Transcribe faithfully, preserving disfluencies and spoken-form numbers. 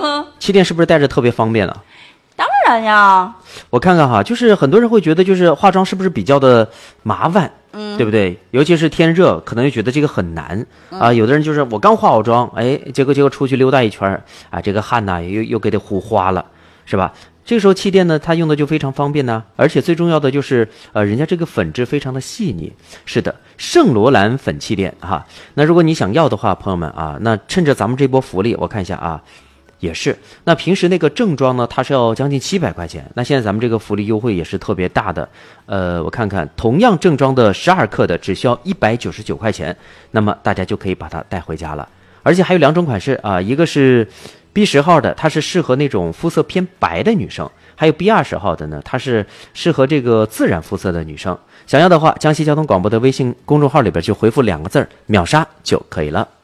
气垫是不是戴着特别方便呢？ 当然呀。 我看看哈，就是很多人会觉得，就是化妆是不是比较的麻烦？嗯，对不对？尤其是天热，可能就觉得这个很难啊、呃。有的人就是我刚化好妆，哎，结果结果出去溜达一圈啊，这个汗呐又又给它糊花了，是吧？这个时候气垫呢，它用的就非常方便呢，而且最重要的就是，呃，人家这个粉质非常的细腻。是的，圣罗兰粉气垫哈。那如果你想要的话，朋友们啊，那趁着咱们这波福利，我看一下啊。也是，那平时那个正装呢，它是要将近七百块钱。那现在咱们这个福利优惠也是特别大的，呃，我看看，同样正装的十二克的只需要一百九十九块钱，那么大家就可以把它带回家了。而且还有两种款式啊，一个是 B 十号的，它是适合那种肤色偏白的女生；还有 B 二十号的呢，它是适合这个自然肤色的女生。想要的话，江西交通广播的微信公众号里边就回复两个字儿“秒杀”就可以了。